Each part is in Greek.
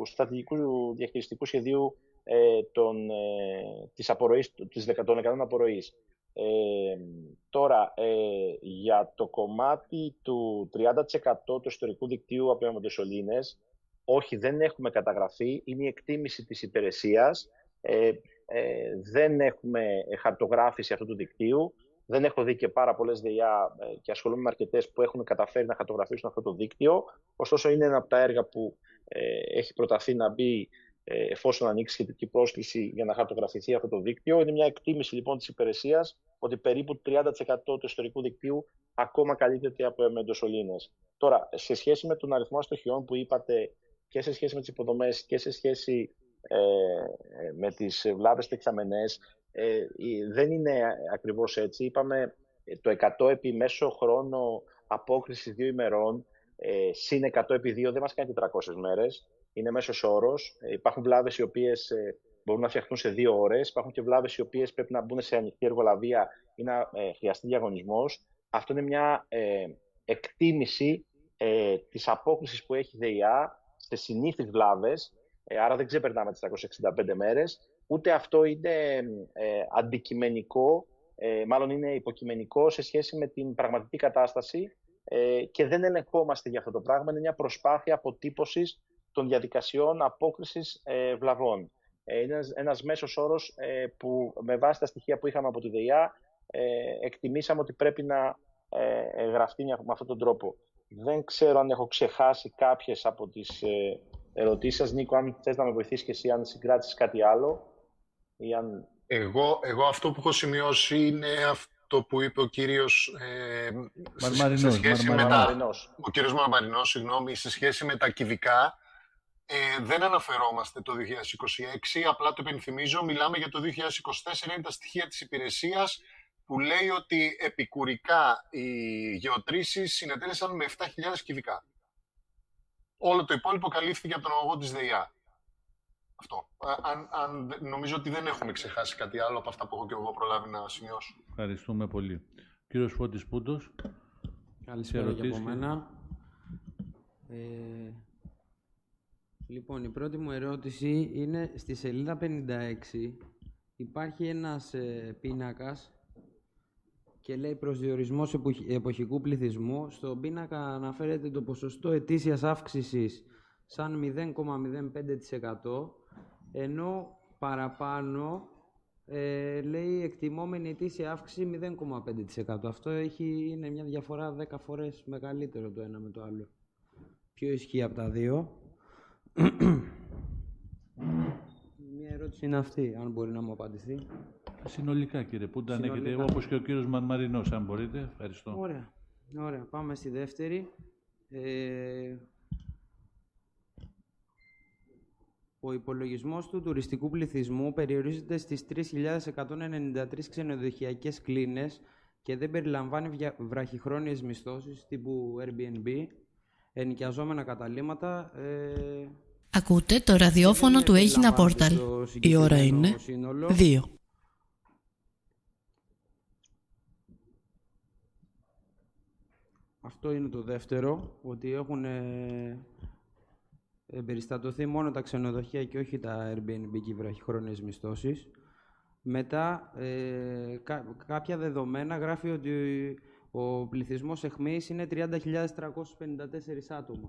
στρατηγικού διαχειριστικού σχεδίου των εκατών απορροής. Τώρα, για το κομμάτι του 30% του ιστορικού δικτύου από σωλήνες, όχι, δεν έχουμε καταγραφεί. Είναι η εκτίμηση της υπηρεσίας. Δεν έχουμε χαρτογράφηση αυτού του δικτύου. Δεν έχω δει και πάρα πολλές ΔΕΙΑ και ασχολούμαι με αρκετές που έχουν καταφέρει να χαρτογραφήσουν αυτό το δίκτυο. Ωστόσο, είναι ένα από τα έργα που έχει προταθεί να μπει εφόσον ανοίξει σχετική πρόσκληση για να χαρτογραφηθεί αυτό το δίκτυο. Είναι μια εκτίμηση λοιπόν της υπηρεσίας ότι περίπου 30% του ιστορικού δικτύου ακόμα καλύπτεται από εμεντοσωλήνες. Τώρα, σε σχέση με τον αριθμό αστοχιών που είπατε και σε σχέση με τις υποδομές και σε σχέση με τις βλάβες τεξαμενές, δεν είναι ακριβώς έτσι. Είπαμε το 100 επί μέσο χρόνο απόκρισης 2 ημερών συν 100 επί 2 δεν μας κάνει 400 μέρες. Είναι μέσος όρος. Υπάρχουν βλάβες οι οποίες μπορούν να φτιαχτούν σε 2 ώρες. Υπάρχουν και βλάβες οι οποίες πρέπει να μπουν σε ανοιχτή εργολαβία ή να χρειαστεί διαγωνισμός. Αυτό είναι μια εκτίμηση της απόκρισης που έχει ΔΕΙΑ σε συνήθεις βλάβες. Άρα δεν ξεπερνάμε τις 365 μέρες. Ούτε αυτό είναι αντικειμενικό, μάλλον είναι υποκειμενικό σε σχέση με την πραγματική κατάσταση και δεν ελεγχόμαστε για αυτό το πράγμα. Είναι μια προσπάθεια αποτύπωσης των διαδικασιών απόκρισης βλαβών. Είναι ένας μέσος όρος που με βάση τα στοιχεία που είχαμε από τη ΔΕΙΑ εκτιμήσαμε ότι πρέπει να γραφτεί με αυτόν τον τρόπο. Δεν ξέρω αν έχω ξεχάσει κάποιες από τις ερωτήσεις σας. Νίκο, αν θες να με βοηθήσεις και εσύ, αν συγκράτησες κάτι άλλο. Ή αν... Εγώ αυτό που έχω σημειώσει είναι αυτό που είπε ο κύριος ο κύριος Μαρμαρινός, συγγνώμη, σε σχέση με τα κυβικά. Δεν αναφερόμαστε το 2026, απλά το υπενθυμίζω, μιλάμε για το 2024, είναι τα στοιχεία της υπηρεσίας που λέει ότι επικουρικά οι γεωτρήσεις συνετέλεσαν με 7.000 κυβικά. Όλο το υπόλοιπο καλύφθηκε από τον αγωγό της ΔΕΙΑ. Αυτό. Νομίζω ότι δεν έχουμε ξεχάσει κάτι άλλο από αυτά που έχω και εγώ προλάβει να σημειώσω. Ευχαριστούμε πολύ. Κύριος Φώτης Πούντος. Καλησπέρα και από μένα. Λοιπόν, η πρώτη μου ερώτηση είναι στη σελίδα 56. Υπάρχει ένας πίνακας και λέει προσδιορισμός εποχικού πληθυσμού. Στον πίνακα αναφέρεται το ποσοστό ετήσιας αύξησης σαν 0,05%, ενώ παραπάνω λέει εκτιμόμενη ετήσια αύξηση 0,5%. Αυτό είναι μια διαφορά 10 φορές μεγαλύτερο το ένα με το άλλο. Ποιο ισχύει από τα δύο? Μια ερώτηση είναι αυτή, αν μπορεί να μου απαντηθεί. Συνολικά, κύριε Πούντα, αν έχετε, όπως και ο κύριος Μαρμαρινός, αν μπορείτε. Ευχαριστώ. Ωραία. Πάμε στη δεύτερη. Ο υπολογισμός του τουριστικού πληθυσμού περιορίζεται στις 3.193 ξενοδοχειακές κλίνες και δεν περιλαμβάνει βραχυχρόνιες μισθώσεις τύπου Airbnb, ενοικιαζόμενα καταλύματα. Ακούτε το ραδιόφωνο του Έγινα Πόρταλ. Η ώρα είναι 2. Αυτό είναι το δεύτερο, ότι έχουν εμπεριστατωθεί μόνο τα ξενοδοχεία και όχι τα Airbnb και οι βραχυχρόνιες μισθώσεις. Μετά, κάποια δεδομένα γράφει ότι ο πληθυσμός αιχμής είναι 30.354 άτομα.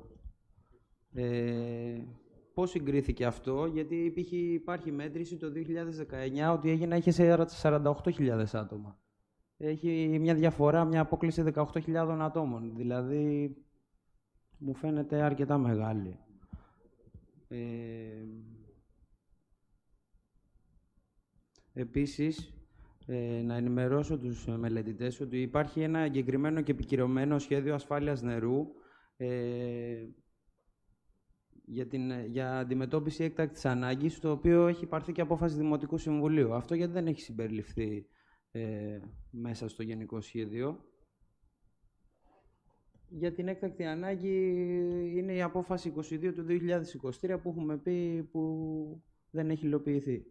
Πώς συγκρίθηκε αυτό? Γιατί υπάρχει μέτρηση το 2019 ότι έγινε είχε 48.000 άτομα. Έχει μια διαφορά, μια απόκληση 18.000 ατόμων. Δηλαδή, μου φαίνεται αρκετά μεγάλη. Επίσης, να ενημερώσω τους μελετητές ότι υπάρχει ένα εγκεκριμένο και επικυρωμένο σχέδιο ασφάλειας νερού για αντιμετώπιση έκτακτης ανάγκης, το οποίο έχει πάρθει και απόφαση Δημοτικού Συμβουλίου. Αυτό γιατί δεν έχει συμπεριληφθεί μέσα στο Γενικό Σχέδιο? Για την έκτακτη ανάγκη είναι η απόφαση 22 του 2023 που έχουμε πει που δεν έχει υλοποιηθεί.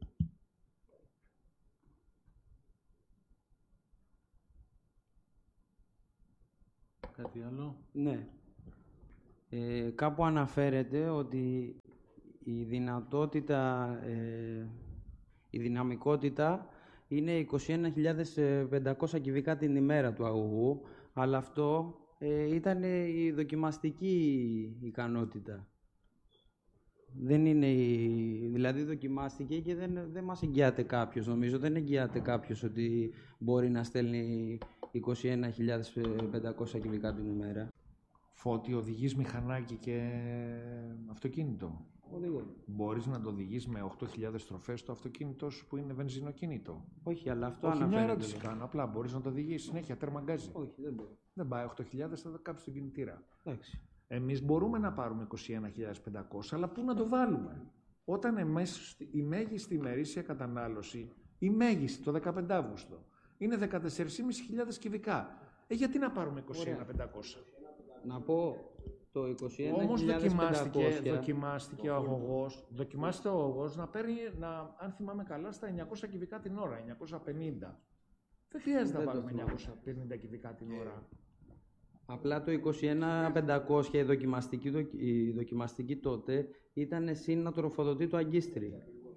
Κάτι άλλο? Ναι. Κάπου αναφέρεται ότι η δυνατότητα, η δυναμικότητα είναι 21.500 κυβικά την ημέρα του αγωγού, αλλά αυτό ήταν η δοκιμαστική ικανότητα. Δεν είναι δηλαδή δοκιμάστηκε και δεν μας εγγυάται κάποιος, νομίζω. Δεν εγγυάται κάποιος ότι μπορεί να στέλνει 21.500 κυβικά την ημέρα. Φώτη, οδηγείς μηχανάκι και αυτοκίνητο. Οδηγώ. Μπορείς να το οδηγείς με 8.000 στροφές το αυτοκίνητο σου που είναι βενζινοκίνητο. Όχι, αλλά αυτό Όχι, αναφέρεται. μια ερώτηση κάνω. Απλά μπορείς να το οδηγείς συνέχεια, τερμαγκάζει. Όχι, δεν μπορώ. Δεν πάει 8.000, θα το κάψεις τον κινητήρα. Εντάξει. Εμείς μπορούμε να πάρουμε 21.500, αλλά πού να το βάλουμε. Όταν η μέγιστη ημερήσια κατανάλωση, η μέγιστη το 15 Αύγουστο, είναι 14.500 κυβικά. Γιατί να πάρουμε 21.500. Να πω το 21.500. Όμως δοκιμάστηκε ο αγωγός. Δοκιμάστηκε ο αγωγός να παίρνει, αν θυμάμαι καλά, στα 900 κυβικά την ώρα, 950. Δεν χρειάζεται να πάρουμε 950 κυβικά την ώρα. Απλά το 21.500 η δοκιμαστική τότε ήταν συν να τροφοδοτεί το αγκίστρι.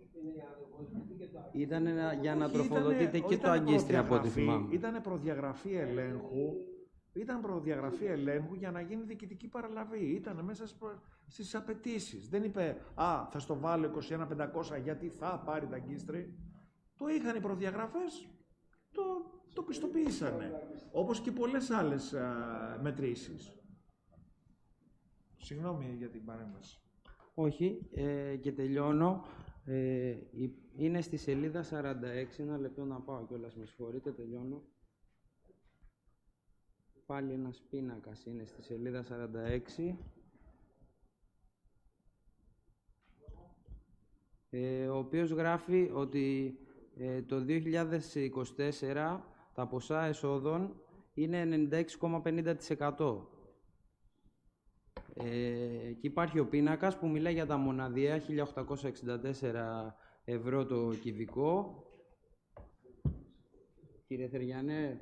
Ήταν για να τροφοδοτείται και το αγκίστρι από ό,τι θυμάμαι. Ήταν προδιαγραφή ελέγχου για να γίνει διοικητική παραλαβή. Ήταν μέσα στις απαιτήσεις. Δεν είπε θα στο βάλω 21.500 γιατί θα πάρει τα αγκίστρι. Το είχαν οι προδιαγραφές, το πιστοποιήσανε. Όπως και πολλές άλλες μετρήσεις. Συγγνώμη για την παρέμβαση. Όχι, και τελειώνω. Είναι στη σελίδα 46, ένα λεπτό να πάω κιόλας, με συγχωρείτε, τελειώνω. Πάλι ένας πίνακας είναι στη σελίδα 46. Ο οποίος γράφει ότι το 2024 τα ποσά εσόδων είναι 96,50%. Και υπάρχει ο πίνακας που μιλάει για τα μοναδιαία 1.864 ευρώ το κυβικό. Κύριε Θεριανέ,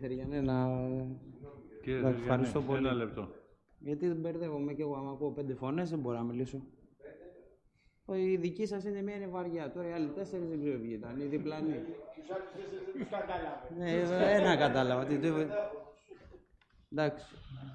ευχαριστώ πολύ. Ένα λεπτό. Γιατί δεν μπερδεύομαι και εγώ, άμα πω 5 φωνές δεν μπορώ να μιλήσω. Η δική σας είναι μία είναι βαριά, τώρα οι άλλοι 4 δεν ξέρω ποιοι ήταν, οι διπλανοί. Τους κατάλαβε. Ένα κατάλαβα. Εντάξει.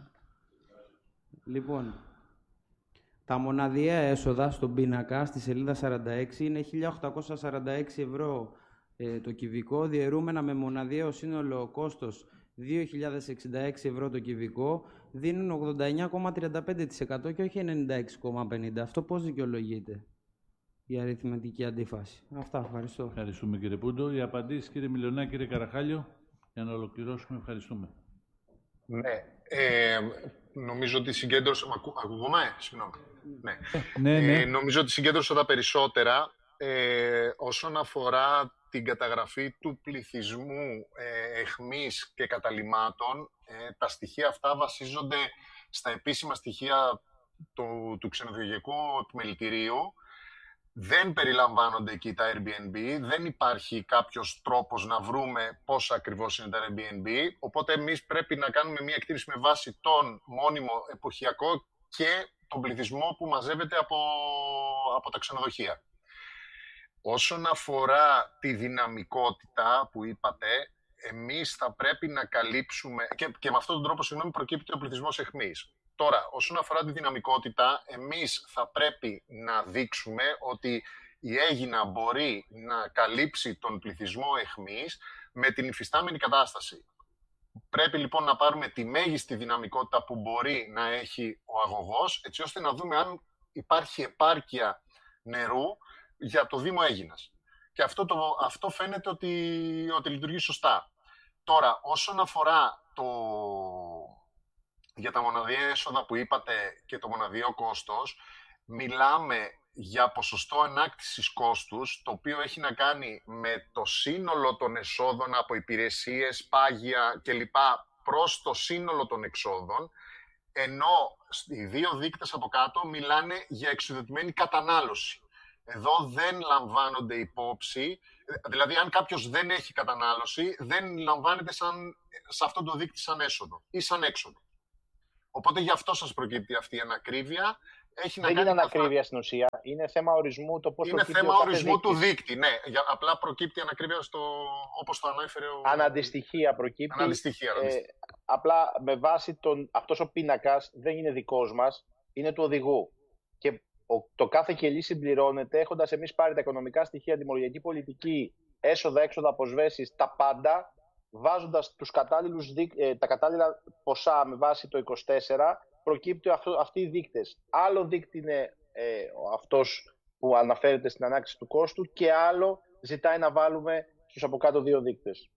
Λοιπόν, τα μοναδιαία έσοδα στον πίνακα, στη σελίδα 46, είναι 1.846 ευρώ το κυβικό, διαιρούμενα με μοναδιαίο σύνολο κόστος 2.066 ευρώ το κυβικό, δίνουν 89,35% και όχι 96,50%. Αυτό πώς δικαιολογείται, η αριθμητική αντίφαση. Αυτά, ευχαριστώ. Ευχαριστούμε, κύριε Πούντο. Οι απαντήσεις, κύριε Μιλωνά, κύριε Καραχάλιο, για να ολοκληρώσουμε. Ευχαριστούμε. Ναι. Νομίζω ότι συγκέντρωσα... Ακούγομαι, συγγνώμη. Ναι. Νομίζω ότι συγκέντρωσα τα περισσότερα. Όσον αφορά την καταγραφή του πληθυσμού εχμής και καταλυμάτων, τα στοιχεία αυτά βασίζονται στα επίσημα στοιχεία του ξενοδοχειακού επιμελητηρίου. Δεν περιλαμβάνονται εκεί τα Airbnb, δεν υπάρχει κάποιος τρόπος να βρούμε πόσα ακριβώς είναι τα Airbnb, οπότε εμείς πρέπει να κάνουμε μια εκτίμηση με βάση τον μόνιμο εποχιακό και τον πληθυσμό που μαζεύεται από τα ξενοδοχεία. Όσον αφορά τη δυναμικότητα που είπατε, εμείς θα πρέπει να καλύψουμε, και με αυτόν τον τρόπο, συγγνώμη, προκύπτει ο πληθυσμός εχμής. Τώρα, όσον αφορά τη δυναμικότητα, εμείς θα πρέπει να δείξουμε ότι η Αίγινα μπορεί να καλύψει τον πληθυσμό εχμής με την υφιστάμενη κατάσταση. Πρέπει λοιπόν να πάρουμε τη μέγιστη δυναμικότητα που μπορεί να έχει ο αγωγός, έτσι ώστε να δούμε αν υπάρχει επάρκεια νερού για το Δήμο Αίγινας. Και αυτό φαίνεται ότι λειτουργεί σωστά. Τώρα, όσον αφορά για τα μοναδιαία έσοδα που είπατε και το μοναδιαίο κόστος, μιλάμε για ποσοστό ανάκτησης κόστους, το οποίο έχει να κάνει με το σύνολο των εσόδων από υπηρεσίες, πάγια κλπ. Προς το σύνολο των εξόδων, ενώ οι δύο δείκτες από κάτω μιλάνε για εξουδετημένη κατανάλωση. Εδώ δεν λαμβάνονται υπόψη, δηλαδή αν κάποιος δεν έχει κατανάλωση, δεν λαμβάνεται σε αυτό το δείκτη σαν έσοδο ή σαν έξοδο. Οπότε γι' αυτό σας προκύπτει αυτή η ανακρίβεια. έχει δεν να κάνει. Είναι ανακρίβεια στην ουσία. Είναι θέμα ορισμού το πώς προκύπτει. Είναι θέμα ορισμού του δείκτη. Ναι, απλά προκύπτει ανακρίβεια όπως το ανέφερε ο. Αναντιστοιχεία προκύπτει. Αναντιστοιχεία. Απλά με βάση αυτός ο πίνακας δεν είναι δικός μας, είναι του οδηγού. Και το κάθε κελί συμπληρώνεται έχοντας εμείς πάρει τα οικονομικά στοιχεία, τιμολογιακή πολιτική, έσοδα, έξοδα, αποσβέσεις, τα πάντα, βάζοντας τα κατάλληλα ποσά με βάση το 24, προκύπτει αυτοί οι δείκτες. Άλλο δείκτη είναι αυτός που αναφέρεται στην ανάκτηση του κόστου και άλλο ζητάει να βάλουμε στους από κάτω δύο δείκτες.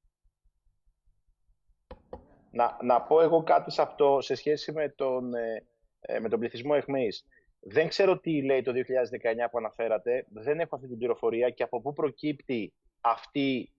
Να πω εγώ κάτι σε αυτό σε σχέση με τον πληθυσμό εχμής. Δεν ξέρω τι λέει το 2019 που αναφέρατε, δεν έχω αυτή την πληροφορία και από πού προκύπτει αυτή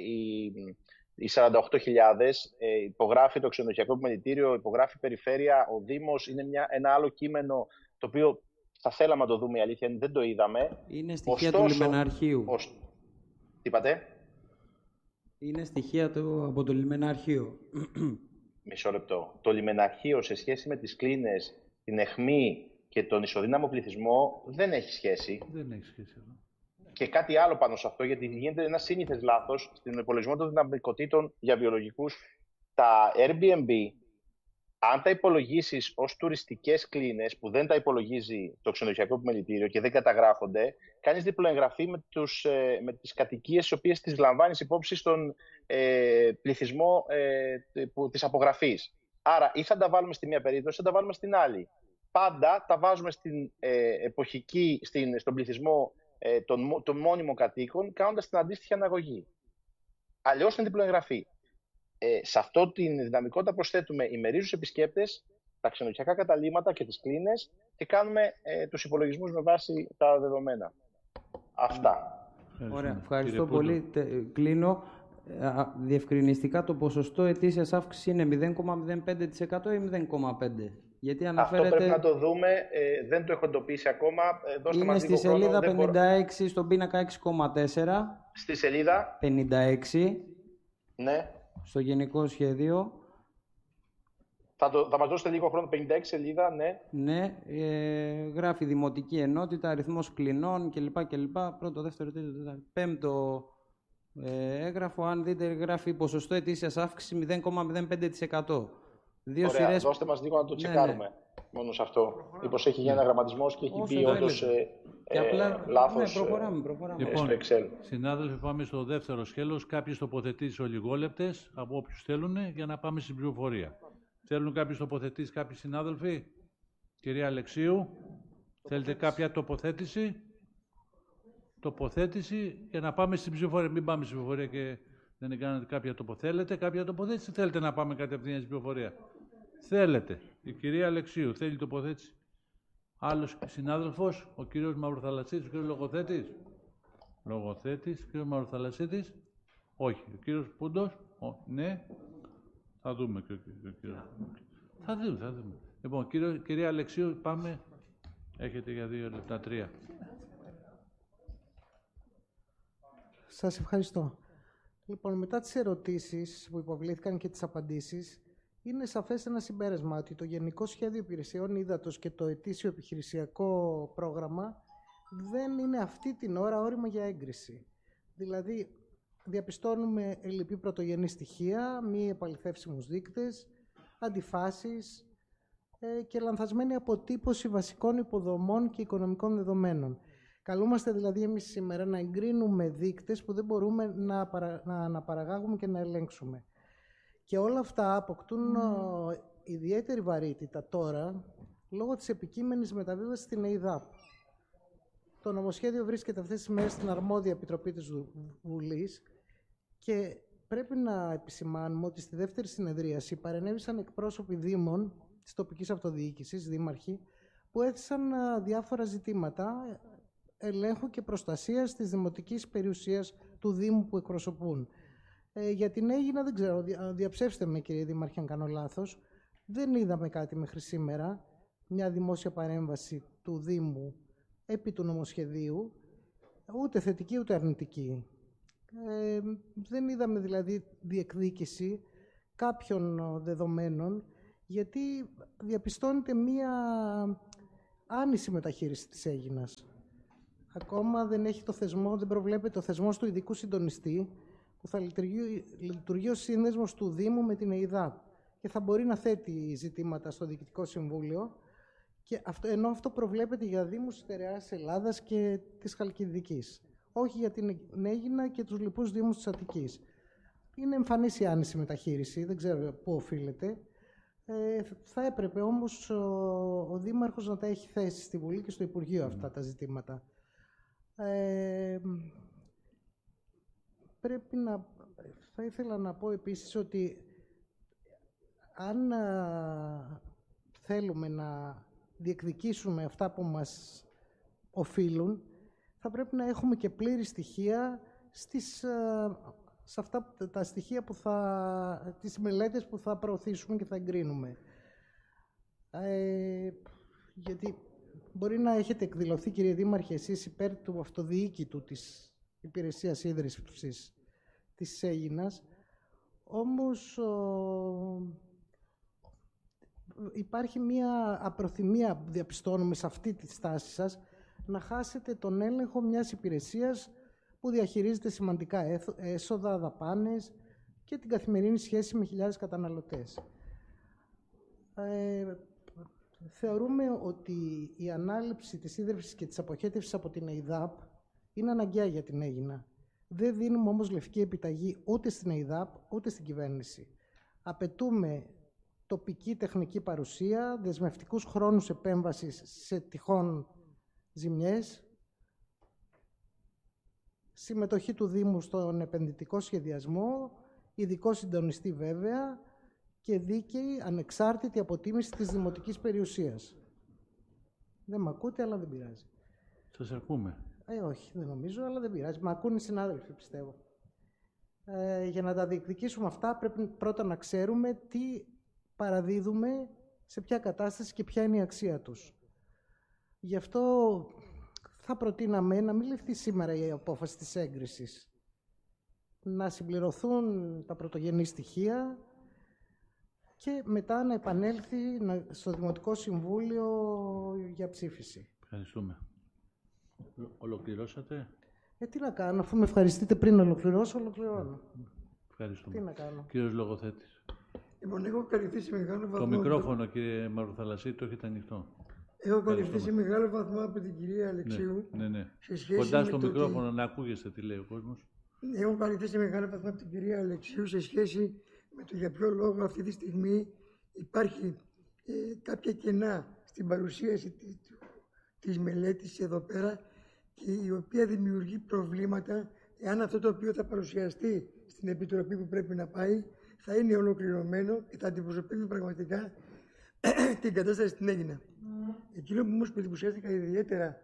οι 48.000, υπογράφει το ξενοδοχειακό επιμελητήριο, υπογράφει η περιφέρεια, ο Δήμος, είναι ένα άλλο κείμενο το οποίο θα θέλαμε να το δούμε, η αλήθεια είναι, δεν το είδαμε. Είναι στοιχεία του λιμεναρχείου. Τι είπατε? Είναι στοιχεία από το λιμεναρχείο. Μισό λεπτό. Το λιμεναρχείο σε σχέση με τις κλίνες, την αιχμή και τον ισοδύναμο πληθυσμό δεν έχει σχέση. Δεν έχει σχέση εδώ. Και κάτι άλλο πάνω σε αυτό, γιατί γίνεται ένα σύνηθες λάθος στην υπολογισμό των δυναμικοτήτων για βιολογικούς. Τα Airbnb, αν τα υπολογίσεις ως τουριστικές κλίνες, που δεν τα υπολογίζει το ξενοδοχειακό επιμελητήριο και δεν καταγράφονται, κάνεις διπλοεγγραφή με τις κατοικίες τις οποίες τις λαμβάνεις υπόψη στον πληθυσμό της απογραφής. Άρα, ή θα τα βάλουμε στη μία περίπτωση, ή θα τα βάλουμε στην άλλη. Πάντα τα βάζουμε στην εποχική, στον πληθυσμό των μόνιμων κατοίκων, κάνοντας την αντίστοιχη αναγωγή. Αλλιώς είναι διπλοεγγραφή. Σε αυτό την δυναμικότητα προσθέτουμε ημερήσιους επισκέπτες, τα ξενοδοχειακά καταλύματα και τις κλίνες και κάνουμε τους υπολογισμούς με βάση τα δεδομένα. Αυτά. Ωραία, ευχαριστώ πολύ. Κλείνω. Διευκρινιστικά το ποσοστό ετήσιας αύξησης είναι 0,05% ή 0,5%? Γιατί αναφέρεται... Αυτό πρέπει να το δούμε, δεν το έχω εντοπίσει ακόμα. Είναι στη σελίδα 56, στον πίνακα 6,4. Στη σελίδα 56. Ναι. Στο γενικό σχέδιο. Θα μας δώσετε λίγο χρόνο, 56 σελίδα, ναι. Ναι, γράφει δημοτική ενότητα, αριθμός κλινών κλπ. Πρώτο, δεύτερο, τρίτο, τέταρτο. Πέμπτο έγγραφο, αν δείτε, γράφει ποσοστό ετήσιας αύξηση 0,05%. Ωραία, δώστε μας λίγο να το τσεκάρουμε. Ναι. Μόνο σε αυτό. Μήπως έχει γίνει ένα γραμματισμός και έχει μπει όντως λάθος. Ναι, προχωράμε. Λοιπόν, στο Excel. Συνάδελφοι, πάμε στο δεύτερο σκέλος. Κάποιες τοποθετήσεις ολιγόλεπτες από όποιους θέλουν για να πάμε στην ψηφοφορία. Θέλουν κάποιες τοποθετήσεις, κάποιοι συνάδελφοι? Κυρία Αλεξίου, θέλετε κάποια τοποθέτηση? Τοποθέτηση για να πάμε στην ψηφοφορία. Μην πάμε στην ψηφοφορία και δεν κάνετε κάποια τοποθέτηση. Κάποια τοποθέτηση, θέλετε να πάμε κατευθείαν στην ψηφοφορία? Θέλετε. Η κυρία Αλεξίου θέλει τοποθέτηση. Άλλος συνάδελφος, ο κύριος Μαυροθαλασσίτης, ο κύριος Λογοθέτης. Λογοθέτης, ο κύριος Μαυροθαλασσίτης. Όχι. Ο κύριος Πούντος. Ναι. Θα δούμε και ο κύριος. Θα δούμε. Λοιπόν, κυρία Αλεξίου, πάμε. Έχετε για 2 λεπτά, 3. Σας ευχαριστώ. Λοιπόν, μετά τις ερωτήσεις που υποβλήθηκαν και τις απαντήσεις, είναι σαφές ένα συμπέρασμα ότι το Γενικό Σχέδιο Υπηρεσιών Ύδατος και το ετήσιο επιχειρησιακό πρόγραμμα δεν είναι αυτή την ώρα όριμο για έγκριση. Δηλαδή, διαπιστώνουμε ελλειπή πρωτογενή στοιχεία, μη επαληθεύσιμους δείκτες, αντιφάσεις και λανθασμένη αποτύπωση βασικών υποδομών και οικονομικών δεδομένων. Καλούμαστε δηλαδή εμείς σήμερα να εγκρίνουμε δείκτες που δεν μπορούμε να αναπαραγάγουμε και να ελέγξουμε. Και όλα αυτά αποκτούν ιδιαίτερη βαρύτητα τώρα λόγω της επικείμενης μεταβίβασης στην ΕΙΔΑΠ. Το νομοσχέδιο βρίσκεται αυτές τις μέρες στην αρμόδια επιτροπή της Βουλής και πρέπει να επισημάνουμε ότι στη δεύτερη συνεδρίαση παρενέβησαν εκπρόσωποι δήμων της τοπικής αυτοδιοίκησης, δήμαρχοι, που έθεσαν διάφορα ζητήματα ελέγχου και προστασίας της δημοτικής περιουσίας του Δήμου που εκπροσωπούν. Για την Αίγινα δεν ξέρω, διαψεύστε με κύριε Δήμαρχε αν κάνω λάθος, δεν είδαμε κάτι μέχρι σήμερα, μια δημόσια παρέμβαση του Δήμου επί του νομοσχεδίου, ούτε θετική ούτε αρνητική. Δεν είδαμε δηλαδή διεκδίκηση κάποιων δεδομένων, γιατί διαπιστώνεται μια άνηση μεταχείριση της Αίγινας. Ακόμα δεν προβλέπεται ο θεσμός του ειδικού συντονιστή που θα λειτουργεί ως σύνδεσμος του Δήμου με την ΕΙΔΑΠ και θα μπορεί να θέτει ζητήματα στο Διοικητικό Συμβούλιο, και ενώ αυτό προβλέπεται για Δήμους Στερεάς Ελλάδας και της Χαλκιδικής, όχι για την Αίγινα και τους λοιπούς Δήμους της Αττικής. Είναι εμφανής η άνηση μεταχείριση, δεν ξέρω πού οφείλεται. Θα έπρεπε όμως ο Δήμαρχος να τα έχει θέσει στη Βουλή και στο Υπουργείο αυτά τα ζητήματα. Θα ήθελα να πω επίσης ότι αν θέλουμε να διεκδικήσουμε αυτά που μας οφείλουν, θα πρέπει να έχουμε και πλήρη στοιχεία σε αυτά τα στοιχεία τις μελέτες που θα προωθήσουμε και θα εγκρίνουμε. Γιατί μπορεί να έχετε εκδηλωθεί, κύριε Δήμαρχε, εσείς υπέρ του αυτοδιοίκητου της Υπηρεσίας Ίδρυσης της Αίγινας, όμως υπάρχει μία απροθυμία, διαπιστώνουμε σε αυτή τη στάση σας, να χάσετε τον έλεγχο μιας υπηρεσίας που διαχειρίζεται σημαντικά έσοδα, δαπάνες και την καθημερινή σχέση με χιλιάδες καταναλωτές. Θεωρούμε ότι η ανάληψη της ίδρυυσης και της αποχέτευσης από την ΕΙΔΑΠ είναι αναγκαία για την Αίγινα. Δεν δίνουμε όμως λευκή επιταγή ούτε στην ΕΙΔΑΠ ούτε στην κυβέρνηση. Απαιτούμε τοπική τεχνική παρουσία, δεσμευτικούς χρόνους επέμβασης σε τυχόν ζημιές, συμμετοχή του Δήμου στον επενδυτικό σχεδιασμό, ειδικό συντονιστή βέβαια και δίκαιη ανεξάρτητη αποτίμηση της δημοτικής περιουσίας. Δεν μ' ακούτε, αλλά δεν πειράζει. Σας ακούμε. Όχι, δεν νομίζω, αλλά δεν πειράζει. Μ' ακούνε οι συνάδελφοι, πιστεύω. Για να τα διεκδικήσουμε αυτά, πρέπει πρώτα να ξέρουμε τι παραδίδουμε, σε ποια κατάσταση και ποια είναι η αξία τους. Γι' αυτό θα προτείναμε να μην ληφθεί σήμερα η απόφαση της έγκρισης. Να συμπληρωθούν τα πρωτογενή στοιχεία και μετά να επανέλθει στο Δημοτικό Συμβούλιο για ψήφιση. Ευχαριστούμε. Ολοκληρώσατε. Τι να κάνω, αφού με ευχαριστείτε πριν ολοκληρώσω, ολοκληρώνω. Ευχαριστούμε. Τι να κάνω. Κύριος Λογοθέτης. Λοιπόν, έχω καλυφθεί σε μεγάλο βαθμό. Το μικρόφωνο, κύριε Μαυροθαλασσί, το έχετε ανοιχτό. Έχω καλυφθεί σε μεγάλο βαθμό από την κυρία Αλεξίου. Ναι. Σε σχέση κοντά στο με μικρόφωνο να ακούγεστε τι λέει ο κόσμος. Έχω καλυφθεί σε μεγάλο βαθμό από την κυρία Αλεξίου σε σχέση με το για ποιο λόγο αυτή τη στιγμή υπάρχει κάποια κενά στην παρουσίαση της μελέτης εδώ πέρα και η οποία δημιουργεί προβλήματα εάν αυτό το οποίο θα παρουσιαστεί στην Επιτροπή που πρέπει να πάει θα είναι ολοκληρωμένο και θα αντιπροσωπεύει πραγματικά την κατάσταση στην Αίγινα. Εκείνο που όμως εντυπωσιάστηκα ιδιαίτερα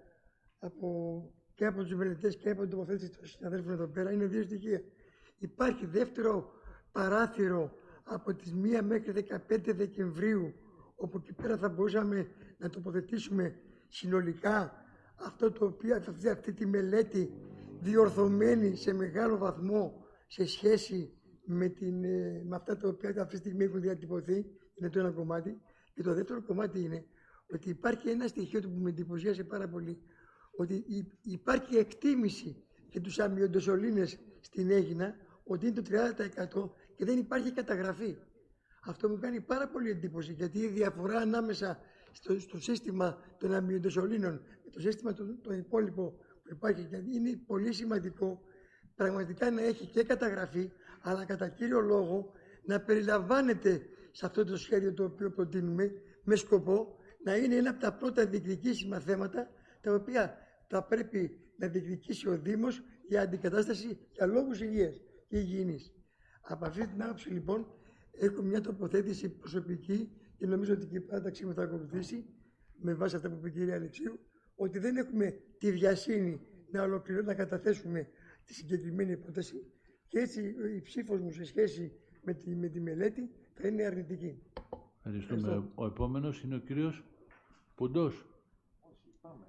και από τους μελετές και από την τοποθέτηση των συναδέλφων εδώ πέρα είναι δύο στοιχεία. Υπάρχει δεύτερο παράθυρο από τις 1 μέχρι 15 Δεκεμβρίου, όπου εκεί πέρα θα μπορούσαμε να τοποθετήσουμε συνολικά αυτό το οποίο, αυτή τη μελέτη διορθωμένη σε μεγάλο βαθμό σε σχέση με αυτά τα οποία αυτή τη στιγμή έχουν διατυπωθεί, είναι το ένα κομμάτι. Και το δεύτερο κομμάτι είναι ότι υπάρχει ένα στοιχείο που με εντυπωσίασε πάρα πολύ, ότι υπάρχει εκτίμηση για τους αμοιοντοσωλήνες στην Αίγινα, ότι είναι το 30% και δεν υπάρχει καταγραφή. Αυτό μου κάνει πάρα πολύ εντύπωση, γιατί η διαφορά ανάμεσα στο σύστημα των αμοιοντοσωλήνων και το σύστημα το υπόλοιπο που υπάρχει είναι πολύ σημαντικό πραγματικά να έχει και καταγραφή, αλλά κατά κύριο λόγο να περιλαμβάνεται σε αυτό το σχέδιο το οποίο προτείνουμε με σκοπό να είναι ένα από τα πρώτα διεκδικήσιμα θέματα τα οποία θα πρέπει να διεκδικήσει ο Δήμος για αντικατάσταση για λόγους υγείας και υγιεινής. Από αυτή την άποψη λοιπόν έχω μια τοποθέτηση προσωπική και νομίζω ότι και η παράταξή μου θα ακολουθήσει με βάση αυτά που είπε η κυρία Αλεξίου, ότι δεν έχουμε τη βιασύνη να καταθέσουμε τη συγκεκριμένη υπόθεση και έτσι η ψήφος μου σε σχέση με τη μελέτη θα είναι αρνητική. Ευχαριστούμε. Ο επόμενος είναι ο κύριος Πουντός.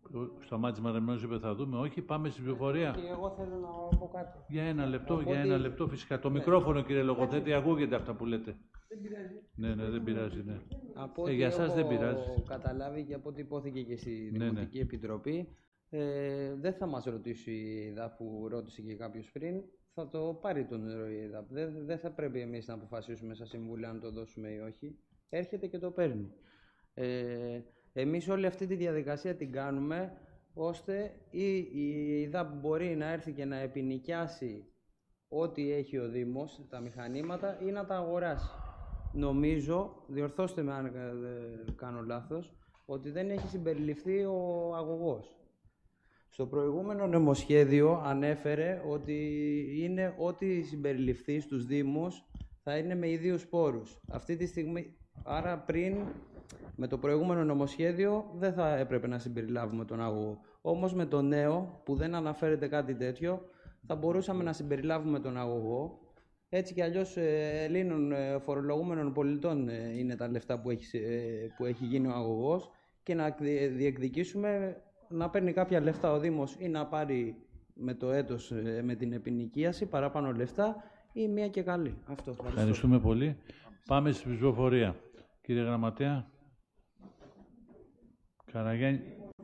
Σταμάτης Μαραμινός είπε θα δούμε. Όχι, πάμε στην ψηφοφορία. Και εγώ θέλω να πω κάτι. Για ένα λεπτό φυσικά. Το μικρόφωνο, κύριε Λογοθέτη, ακούγεται αυτά που λέτε. Δεν πειράζει. Ναι, δεν πειράζει, ναι. Από ό,τι για σας δεν πειράζει. Καταλάβει και από ό,τι υπόθηκε και στη Δημοτική Επιτροπή, δεν θα μας ρωτήσει η ΕΔΑΠ που ρώτησε και κάποιος πριν, θα το πάρει το νερό η ΕΔΑΠ. Δεν θα πρέπει εμείς να αποφασίσουμε σαν Συμβούλιο αν το δώσουμε ή όχι. Έρχεται και το παίρνει. Εμείς όλη αυτή τη διαδικασία την κάνουμε ώστε η ΕΔΑΠ μπορεί να έρθει και να επινοικιάσει ό,τι έχει ο Δήμος, τα μηχανήματα, ή να τα αγοράσει. Νομίζω, διορθώστε με αν κάνω λάθος, ότι δεν έχει συμπεριληφθεί ο αγωγός. Στο προηγούμενο νομοσχέδιο ανέφερε ότι είναι ό,τι συμπεριληφθεί στους Δήμους θα είναι με ιδίους πόρους. Αυτή τη στιγμή, άρα πριν, με το προηγούμενο νομοσχέδιο δεν θα έπρεπε να συμπεριλάβουμε τον αγωγό. Όμως με το νέο, που δεν αναφέρεται κάτι τέτοιο, θα μπορούσαμε να συμπεριλάβουμε τον αγωγό. Έτσι κι αλλιώς Ελλήνων φορολογούμενων πολιτών είναι τα λεφτά που έχει γίνει ο αγωγός και να διεκδικήσουμε να παίρνει κάποια λεφτά ο Δήμος ή να πάρει με το έτος με την επινοικίαση παραπάνω λεφτά ή μία και καλή. Αυτό. Ευχαριστούμε πολύ. Πάμε στην ψηφοφορία. Κύριε Γραμματέα. Καραγιάννη.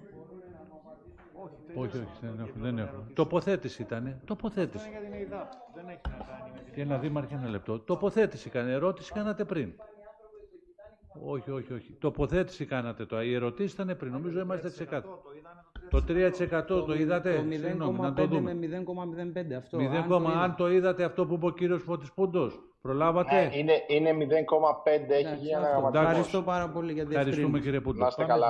Όχι, δεν έχω. Τοποθέτηση ήταν. Τοποθέτηση. Και ένα δήμαρχε ένα λεπτό. Τοποθέτηση έκανε. Ερώτηση κάνατε πριν. Όχι. Τοποθέτηση κάνατε τώρα. Οι ερωτήσεις ήταν πριν. Νομίζω είμαστε ξεκάθαροι. Το 3% το είδατε. Το 0,5 με 0,05 αυτό. 0, αν το είδατε αυτό που είπε ο κύριος Φωτισπούντος. Προλάβατε. Είναι 0,5. Έχει γίνει ένα γραμματικό. Ευχαριστώ πάρα πολύ για την διευκρίνηση. Ευχαριστούμε κύριε Πούντο. Να είστε καλά.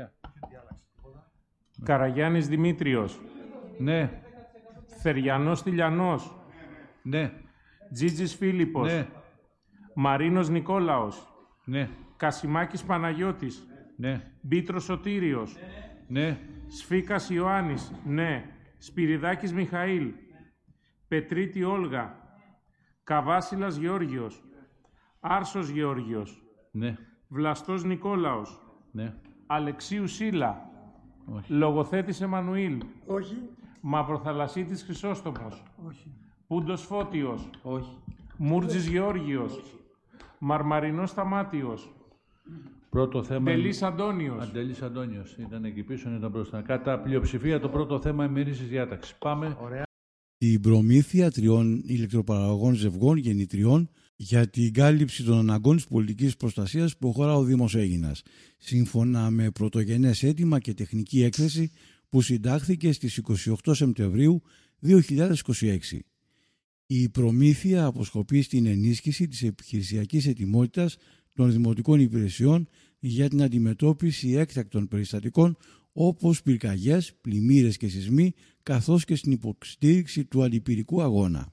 Καραγιάννης Δημήτριος. Ναι. Θεριανός Τηλιανός. Ναι. Τζίτζης Φίλιππος. Ναι. Μαρίνος Νικόλαος. Ναι. Κασιμάκης Παναγιώτης. Ναι. Μπίτρος Σωτήριος. Ναι. Σφίκας Ιωάννης. Ναι. Σπυριδάκης Μιχαήλ. Πετρίτη Όλγα. Καβάσιλας Γεώργιος. Άρσος Γεώργιος. Ναι. Βλαστός Νικόλαος. Ναι. Αλεξίου Σίλα. Όχι. Λογοθέτης Εμμανουήλ. Όχι. Μαυροθαλασσίτης Χρυσόστομος. Όχι. Πούντος Φώτιος. Όχι. Μούρτζης Γεώργιος. Μαρμαρινός Σταμάτιος. Πρώτο θέμα. Αντελής Αντώνιος. Αντελής Αντώνιος. Ήταν εκεί πίσω, ήταν μπροστά. Κατά πλειοψηφία το πρώτο θέμα ημερήσιας διάταξης. Πάμε. Ωραία. Την προμήθεια 3 ηλεκτροπαραγωγών ζευγών γεννητριών για την κάλυψη των αναγκών της πολιτικής προστασίας που προχωρά ο Δήμος Αίγινας, σύμφωνα με πρωτογενές αίτημα και τεχνική έκθεση που συντάχθηκε στις 28 Σεπτεμβρίου 2026. Η προμήθεια αποσκοπεί στην ενίσχυση της επιχειρησιακής ετοιμότητας των δημοτικών υπηρεσιών για την αντιμετώπιση έκτακτων περιστατικών όπως πυρκαγιές, πλημμύρες και σεισμοί, καθώς και στην υποστήριξη του αντιπυρικού αγώνα.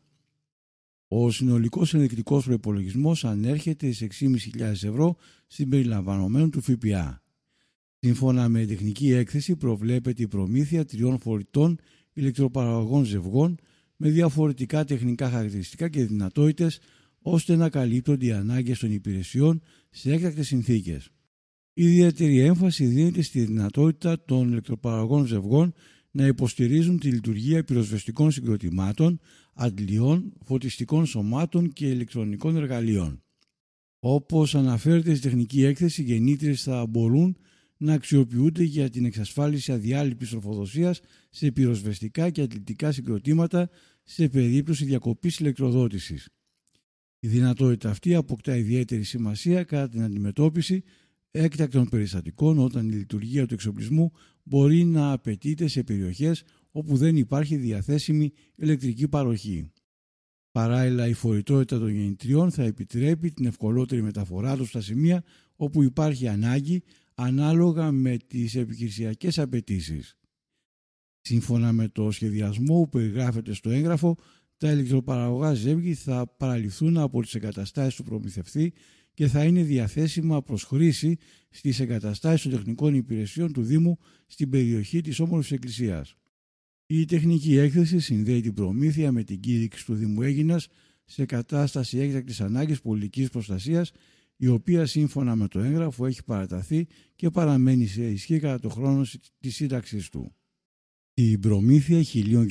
Ο συνολικός ενδεικτικός προϋπολογισμός ανέρχεται σε 6.500 ευρώ συμπεριλαμβανομένου του ΦΠΑ. Σύμφωνα με τεχνική έκθεση προβλέπεται η προμήθεια 3 φορητών ηλεκτροπαραγωγών ζευγών με διαφορετικά τεχνικά χαρακτηριστικά και δυνατότητες ώστε να καλύπτονται οι ανάγκες των υπηρεσιών σε έκτακτες συνθήκες. Ιδιαίτερη έμφαση δίνεται στη δυνατότητα των ηλεκτροπαραγωγών ζευγών να υποστηρίζουν τη λειτουργία πυροσβεστικών συγκροτημάτων, αντλιών, φωτιστικών σωμάτων και ηλεκτρονικών εργαλείων. Όπως αναφέρεται στη τεχνική έκθεση, οι γεννήτριες θα μπορούν να αξιοποιούνται για την εξασφάλιση αδιάλειπτης τροφοδοσίας σε πυροσβεστικά και αθλητικά συγκροτήματα σε περίπτωση διακοπής ηλεκτροδότησης. Η δυνατότητα αυτή αποκτά ιδιαίτερη σημασία κατά την αντιμετώπιση έκτακτων περιστατικών όταν η λειτουργία του εξοπλισμού μπορεί να απαιτείται σε περιοχές όπου δεν υπάρχει διαθέσιμη ηλεκτρική παροχή. Παράλληλα, η φορητότητα των γεννητριών θα επιτρέπει την ευκολότερη μεταφορά τους στα σημεία όπου υπάρχει ανάγκη ανάλογα με τις επιχειρησιακές απαιτήσεις. Σύμφωνα με το σχεδιασμό που περιγράφεται στο έγγραφο, τα ηλεκτροπαραγωγά ζεύγη θα παραληφθούν από τις εγκαταστάσεις του προμηθευτή και θα είναι διαθέσιμα προς χρήση στις εγκαταστάσεις των τεχνικών υπηρεσιών του Δήμου στην περιοχή της Όμορφης Εκκλησίας. Η τεχνική έκθεση συνδέει την προμήθεια με την κήρυξη του Δήμου Αίγινας σε κατάσταση έκτακτης ανάγκης πολιτικής προστασίας η οποία σύμφωνα με το έγγραφο έχει παραταθεί και παραμένει σε ισχύ κατά το χρόνο της σύνταξής του. Η προμήθεια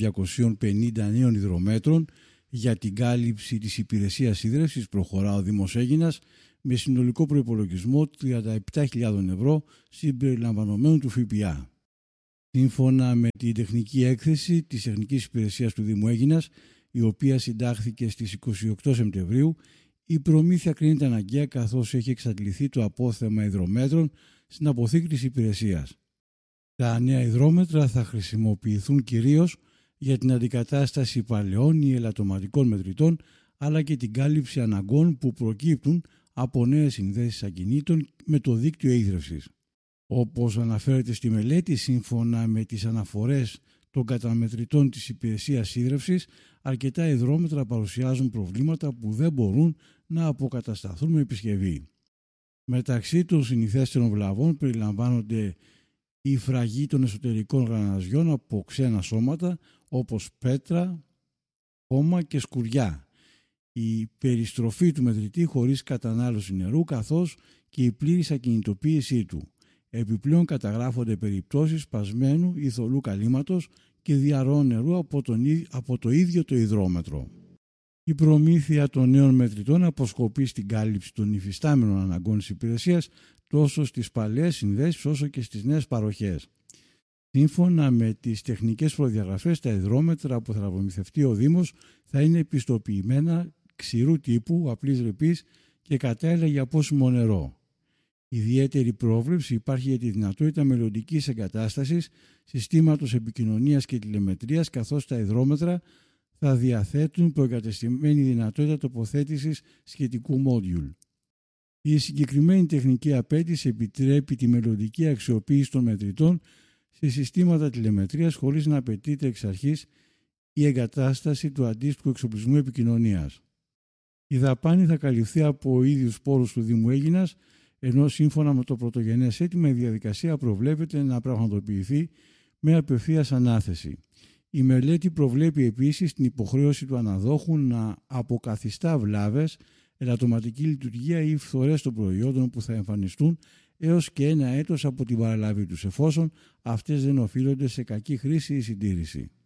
1.250 νέων υδρομέτρων για την κάλυψη της υπηρεσίας σίδρευσης προχωρά ο Δήμος Αίγινας με συνολικό προϋπολογισμό 37.000 ευρώ συμπεριλαμβανομένου του ΦΠΑ. Σύμφωνα με την τεχνική έκθεση της Τεχνικής Υπηρεσίας του Δήμου Αίγινας, η οποία συντάχθηκε στις 28 Σεπτεμβρίου, η προμήθεια κρίνεται αναγκαία καθώς έχει εξαντληθεί το απόθεμα υδρομέτρων στην αποθήκη της υπηρεσίας. Τα νέα υδρόμετρα θα χρησιμοποιηθούν κυρίως για την αντικατάσταση παλαιών ή ελαττωματικών μετρητών, αλλά και την κάλυψη αναγκών που προκύπτουν από νέες συνδέσεις ακινήτων με το δίκτυο ίδρυυσης. Όπως αναφέρεται στη μελέτη, σύμφωνα με τις αναφορές των καταμετρητών της υπηρεσίας ίδρυυσης, αρκετά υδρόμετρα παρουσιάζουν προβλήματα που δεν μπορούν να αποκατασταθούν με επισκευή. Μεταξύ των συνηθέστερων βλαβών περιλαμβάνονται η φραγή των εσωτερικών γραναζιών από ξένα σώματα όπως πέτρα, χώμα και σκουριά, η περιστροφή του μετρητή χωρίς κατανάλωση νερού καθώς και η πλήρης ακινητοποίησή του. Επιπλέον καταγράφονται περιπτώσεις σπασμένου ή θολού καλύματος και διαρροών νερού από το ίδιο το υδρόμετρο. Η προμήθεια των νέων μετρητών αποσκοπεί στην κάλυψη των υφιστάμενων αναγκών της υπηρεσίας τόσο στις παλαιές συνδέσεις όσο και στις νέες παροχές. Σύμφωνα με τις τεχνικές προδιαγραφές, τα υδρόμετρα που θα προμηθευτεί ο Δήμος θα είναι πιστοποιημένα ξηρού τύπου, απλής ρηπής και κατάλληλα για πόσιμο νερό. Ιδιαίτερη πρόβλεψη υπάρχει για τη δυνατότητα μελλοντικής εγκατάστασης συστήματος επικοινωνίας και τηλεμετρίας, καθώς τα υδρόμετρα θα διαθέτουν προεγκατεστημένη δυνατότητα τοποθέτησης σχετικού μόντιουλ. Η συγκεκριμένη τεχνική απέτηση επιτρέπει τη μελλοντική αξιοποίηση των μετρητών σε συστήματα τηλεμετρίας χωρίς να απαιτείται εξ αρχής η εγκατάσταση του αντίστοιχου εξοπλισμού επικοινωνίας. Η δαπάνη θα καλυφθεί από ίδιους πόρους του Δήμου Αίγινας, ενώ σύμφωνα με το πρωτογενές αίτημα η διαδικασία προβλέπεται να πραγματοποιηθεί με απευθείας ανάθεση. Η μελέτη προβλέπει επίσης την υποχρέωση του αναδόχου να αποκαθιστά βλάβες, ελαττωματική λειτουργία ή φθορές των προϊόντων που θα εμφανιστούν έως και 1 έτος από την παραλάβη τους, εφόσον αυτές δεν οφείλονται σε κακή χρήση ή συντήρηση.